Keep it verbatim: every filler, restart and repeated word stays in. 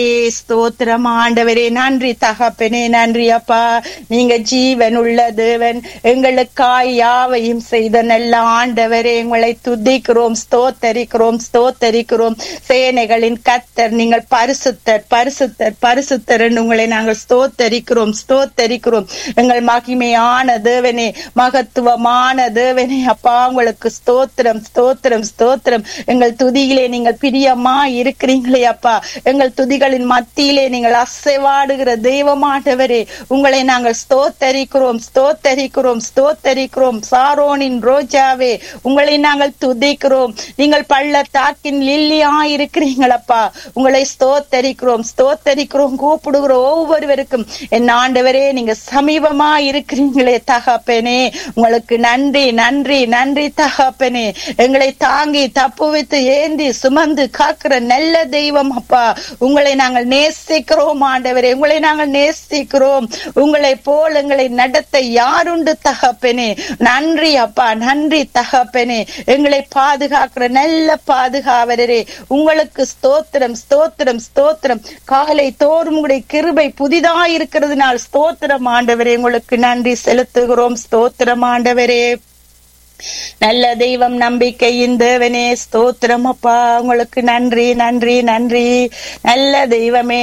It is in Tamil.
ஸ்தோத்திரம் ஆண்டவரே. நன்றி தகப்பனே, நன்றி அப்பா. நீங்க ஜீவன் உள்ள தேவன், எங்களுக்காய் யாவையும் செய்த நல்ல ஆண்டவரே. உங்களை துதிக்கிறோம், ஸ்தோத்தரிக்கிறோம், ஸ்தோத்தரிக்கிறோம். சேனைகளின் கர்த்தர், நீங்கள் பரிசுத்தர், பரிசுத்தர், பரிசுத்தர் என்று உங்களை நாங்கள் ஸ்தோத்தரிக்கிறோம், ஸ்தோத்தரிக்கிறோம். எங்கள் மகிமையான தேவனே, மகத்துவமான தேவனே அப்பா, உங்களுக்கு ஸ்தோத்திரம், ஸ்தோத்திரம், ஸ்தோத்திரம். எங்கள் துதியிலே நீங்கள் பிரியமா இருக்கிறீங்களே அப்பா. எங்கள் துதிகளின் மத்தியிலே நீங்கள் அசைவாடுகிற தெய்வமானவரே, உங்களை நாங்கள் ஸ்தோத்தரிக்கிறோம், ஸ்தோத்தரிக்கிறோம், ஸ்தோத்தரிக்கிறோம். சாரோனின் ரோஜாவே, உங்களை நாங்கள் துதிக்கிறோம். நீங்கள் பள்ளத்தாக்கின் லில்லியா இருக்கிறீங்களப்பா. உங்களை ஸ்தோத்தரிக்கிறோம், ஸ்தோத்தரிக்கிறோம். கூப்பிடுகிற ஒவ்வொருவருக்கும் என் ஆண்டவரே, நீங்க சமீபமா இருக்கிறீங்களே தகப்பனே. உங்களுக்கு நன்றி, நன்றி, நன்றி தகப்பனே. எங்களை தாங்கி தப்புவித்து ஏந்தி சுமந்து காக்கிற நல்ல தெய்வம் அப்பா. உங்களை நாங்கள் நேசிக்கிறோம் ஆண்டவரே, உங்களை நாங்கள் நேசிக்கிறோம். உங்களை போல் எங்களை நடத்த யாருண்டு தகப்பனே. நன்றி அப்பா, நன்றி தகப்பனே. எங்களை பாதுகாக்கிற நல்ல பாதுகாவலரே, உங்களுக்கு ஸ்தோத்திரம், ஸ்தோத்திரம், ஸ்தோத்திரம். காலை தோறும் உங்களுடைய கிருபை புதிதாயிருக்கிறதுனால் ஸ்தோத்திரம் ஆண்டவரே. உங்களுக்கு நன்றி செலுத்துகிறோம். ஸ்தோத்திரம் ஆண்டவரே. நல்ல தெய்வம், நம்பிக்கையின் தேவனே, ஸ்தோத்திரம் அப்பா. உங்களுக்கு நன்றி, நன்றி, நன்றி. நல்ல தெய்வமே,